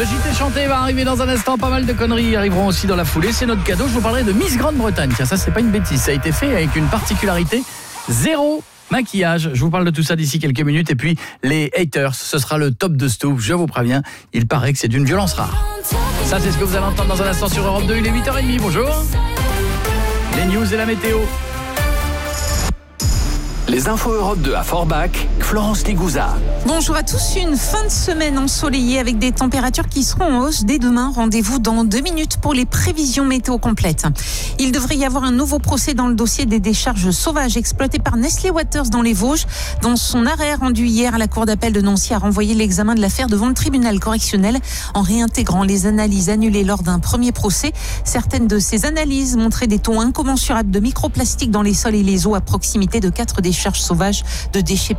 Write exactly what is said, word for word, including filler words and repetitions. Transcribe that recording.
J T chanté va arriver dans un instant. Pas mal de conneries arriveront aussi dans la foulée. C'est notre cadeau. Je vous parlerai de Miss Grande-Bretagne. Tiens, ça, c'est pas une bêtise. Ça a été fait avec une particularité. Zéro maquillage. Je vous parle de tout ça d'ici quelques minutes. Et puis, les haters, ce sera le top de Stouff. Je vous préviens, il paraît que c'est d'une violence rare. Ça, c'est ce que vous allez entendre dans un instant sur Europe deux. Il est huit heures trente. Bonjour. Les news et la météo. Les infos Europe deux à Forbach, Florence Ligouza. Bonjour à tous, une fin de semaine ensoleillée avec des températures qui seront en hausse dès demain. Rendez-vous dans deux minutes pour les prévisions météo complètes. Il devrait y avoir un nouveau procès dans le dossier des décharges sauvages exploitées par Nestlé Waters dans les Vosges. Dans son arrêt rendu hier, la Cour d'appel de Nancy a renvoyé l'examen de l'affaire devant le tribunal correctionnel en réintégrant les analyses annulées lors d'un premier procès. Certaines de ces analyses montraient des taux incommensurables de microplastiques dans les sols et les eaux à proximité de quatre décharges sauvages de déchets